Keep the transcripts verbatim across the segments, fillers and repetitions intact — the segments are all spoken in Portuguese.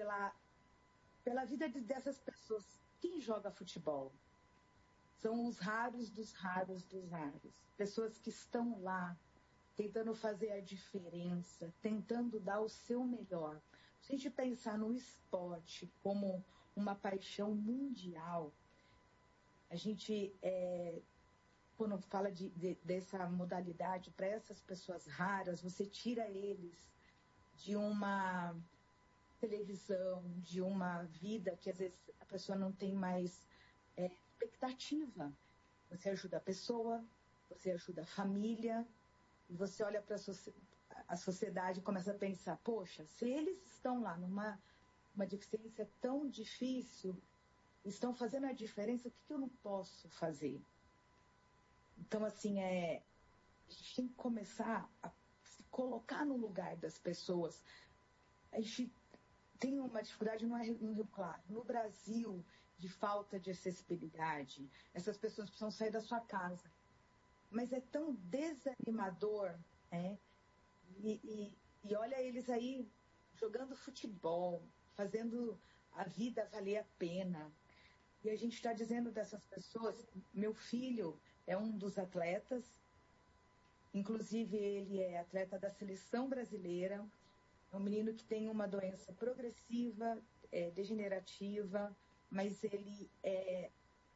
pela, pela vida de, dessas pessoas. Quem joga futebol? São os raros dos raros dos raros. Pessoas que estão lá, tentando fazer a diferença, tentando dar o seu melhor. Se a gente pensar no esporte como uma paixão mundial, a gente, é, quando fala de, de, dessa modalidade, para essas pessoas raras, você tira eles de uma televisão, de uma vida que às vezes a pessoa não tem mais é, expectativa. Você ajuda a pessoa, você ajuda a família, e você olha para a sociedade e começa a pensar, poxa, se eles estão lá numa uma deficiência tão difícil, estão fazendo a diferença, o que, que eu não posso fazer? Então, assim, é, a gente tem que começar a se colocar no lugar das pessoas. A gente tem uma dificuldade no Rio Claro, no Brasil, de falta de acessibilidade. Essas pessoas precisam sair da sua casa. Mas é tão desanimador, né? E, e, e olha eles aí jogando futebol, fazendo a vida valer a pena. E a gente está dizendo dessas pessoas, meu filho é um dos atletas, inclusive ele é atleta da seleção brasileira, é um menino que tem uma doença progressiva, é, degenerativa, mas ele é,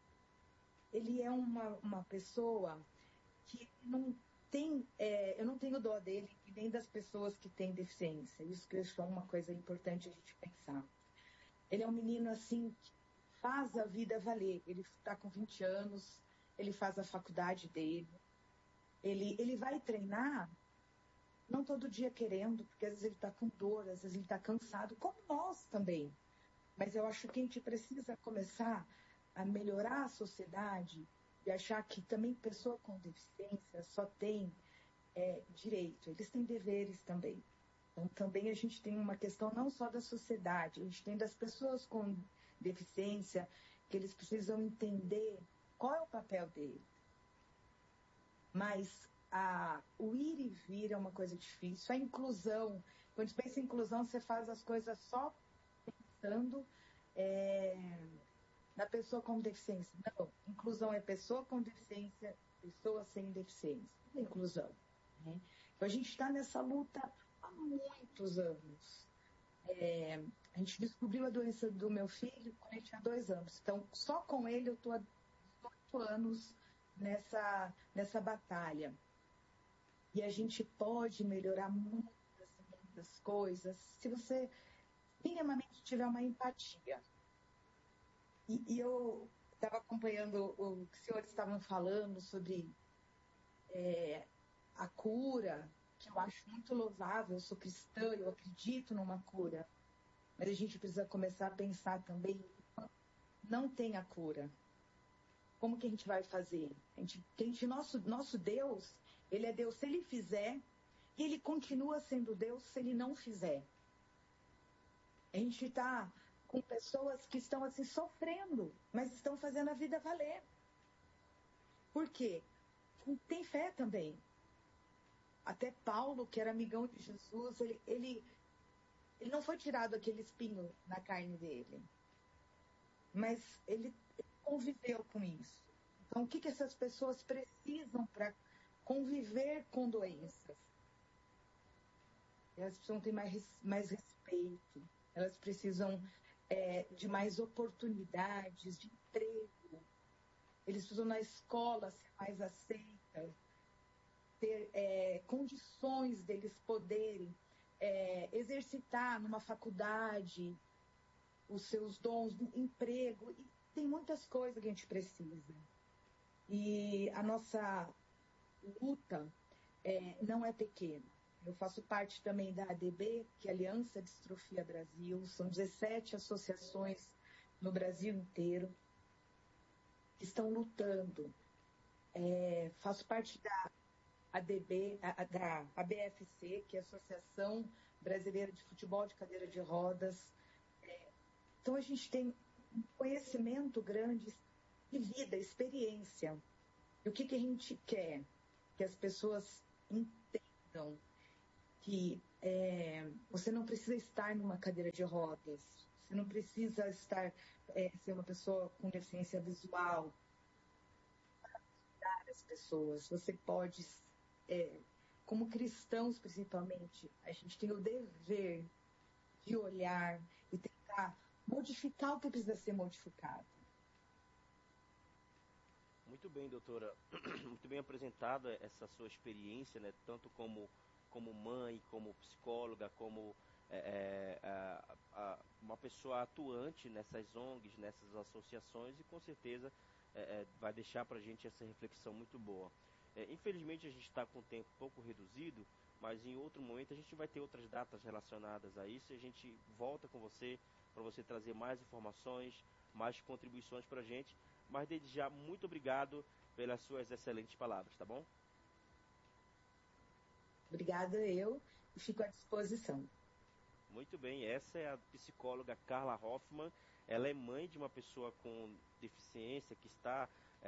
ele é uma, uma pessoa que não tem, é, eu não tenho dó dele e nem das pessoas que têm deficiência. Isso que eu acho uma coisa importante a gente pensar. Ele é um menino assim que faz a vida valer. Ele está com vinte anos, ele faz a faculdade dele, ele, ele vai treinar, não todo dia querendo, porque às vezes ele está com dor, às vezes ele está cansado, como nós também. Mas eu acho que a gente precisa começar a melhorar a sociedade e achar que também pessoa com deficiência só tem é, direito, eles têm deveres também. Então, também a gente tem uma questão não só da sociedade, a gente tem das pessoas com deficiência, que eles precisam entender qual é o papel deles. Mas a, o ir e vir é uma coisa difícil. A inclusão, quando você pensa em inclusão, você faz as coisas só pensando é, na pessoa com deficiência. Não, inclusão é pessoa com deficiência, pessoa sem deficiência. É inclusão. Né? Então, a gente está nessa luta há muitos anos. É, a gente descobriu a doença do meu filho quando ele tinha dois anos. Então, só com ele eu estou há dezoito anos nessa, nessa batalha. E a gente pode melhorar muitas, muitas coisas se você minimamente tiver uma empatia. E, e eu estava acompanhando o que os senhores estavam falando sobre é, a cura, que eu acho muito louvável, eu sou cristã, eu acredito numa cura. Mas a gente precisa começar a pensar também, não tem a cura. Como que a gente vai fazer? A gente, a gente, nosso, nosso Deus, ele é Deus se ele fizer, e ele continua sendo Deus se ele não fizer. A gente está com pessoas que estão assim sofrendo, mas estão fazendo a vida valer. Por quê? Tem fé também. Até Paulo, que era amigão de Jesus, ele, ele, ele não foi tirado aquele espinho na carne dele. Mas ele conviveu com isso. Então, o que, que essas pessoas precisam para conviver com doenças? Elas precisam ter mais, mais respeito, elas precisam é, de mais oportunidades de emprego, eles precisam na escola ser mais aceitas, ter é, condições deles poderem é, exercitar numa faculdade os seus dons, emprego, e tem muitas coisas que a gente precisa. E a nossa luta é, não é pequena. Eu faço parte também da A D B, que é a Aliança Distrofia Brasil, são dezessete associações no Brasil inteiro que estão lutando. É, faço parte da A D B, a, da A B F C, que é a Associação Brasileira de Futebol de Cadeira de Rodas. É, então a gente tem um conhecimento grande de vida, experiência. E o que, que a gente quer? Que as pessoas entendam que É, você não precisa estar numa cadeira de rodas, você não precisa estar, é, ser uma pessoa com deficiência visual para ajudar as pessoas. Você pode, é, como cristãos principalmente, a gente tem o dever de olhar e tentar modificar o que precisa ser modificado. Muito bem, doutora. Muito bem apresentada essa sua experiência, né? Tanto como, como mãe, como psicóloga, como é, é, a, a, uma pessoa atuante nessas O N Gs, nessas associações, e com certeza é, é, vai deixar para a gente essa reflexão muito boa. É, infelizmente a gente está com o tempo um pouco reduzido, mas em outro momento a gente vai ter outras datas relacionadas a isso e a gente volta com você para você trazer mais informações, mais contribuições para a gente. Mas desde já, muito obrigado pelas suas excelentes palavras, tá bom? Obrigada eu e fico à disposição. Muito bem, essa é a psicóloga Carla Hoffmann. Ela é mãe de uma pessoa com deficiência que está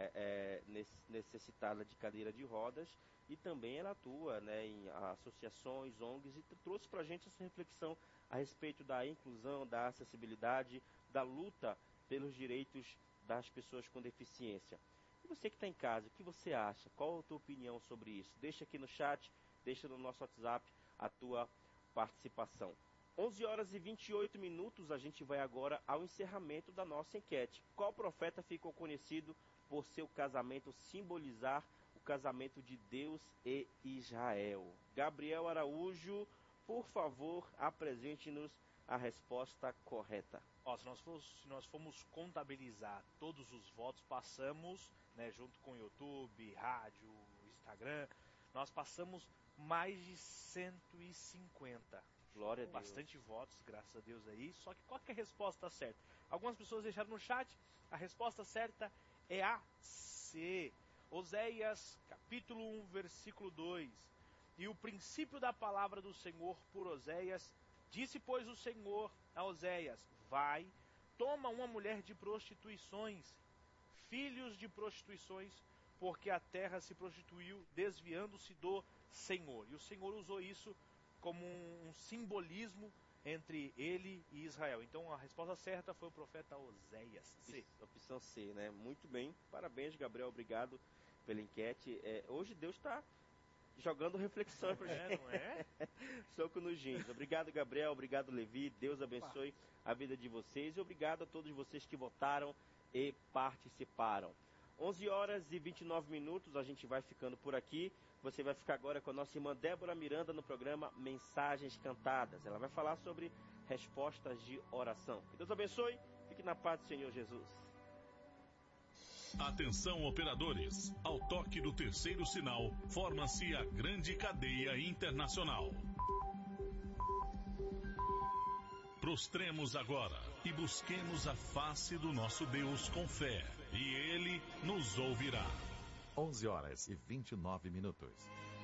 é, é, necessitada de cadeira de rodas e também ela atua, né, em associações, O N Gs, e trouxe para a gente essa reflexão a respeito da inclusão, da acessibilidade, da luta pelos direitos das pessoas com deficiência. E você que está em casa, o que você acha? Qual a tua opinião sobre isso? Deixa aqui no chat, deixa no nosso WhatsApp a tua participação. onze horas e vinte e oito minutos, a gente vai agora ao encerramento da nossa enquete. Qual profeta ficou conhecido por seu casamento simbolizar o casamento de Deus e Israel? Gabriel Araújo, por favor, apresente-nos a resposta correta. Ó, se, nós fomos, se nós formos contabilizar todos os votos, passamos, né, junto com o YouTube, rádio, Instagram, nós passamos mais de cento e cinquenta. Glória a Deus. Bastante votos, graças a Deus aí. Só que qual que é a resposta certa? Algumas pessoas deixaram no chat, a resposta certa é a C. Oséias, capítulo um, versículo dois. E o princípio da palavra do Senhor por Oséias, disse, pois, o Senhor a Oséias, vai, toma uma mulher de prostituições, filhos de prostituições, porque a terra se prostituiu, desviando-se do Senhor. E o Senhor usou isso como um, um simbolismo entre ele e Israel. Então a resposta certa foi o profeta Oséias. C. Opção C, né? Muito bem. Parabéns, Gabriel. Obrigado pela enquete. É, hoje Deus está jogando reflexões para gente. É, não é? Soco no jeans. Obrigado, Gabriel. Obrigado, Levi. Deus abençoe a vida de vocês. E obrigado a todos vocês que votaram e participaram. onze horas e vinte e nove minutos, a gente vai ficando por aqui. Você vai ficar agora com a nossa irmã Débora Miranda no programa Mensagens Cantadas. Ela vai falar sobre respostas de oração. Que Deus abençoe. Fique na paz do Senhor Jesus. Atenção, operadores. Ao toque do terceiro sinal, forma-se a grande cadeia internacional. Prostremos agora e busquemos a face do nosso Deus com fé, e Ele nos ouvirá. onze horas e vinte e nove minutos.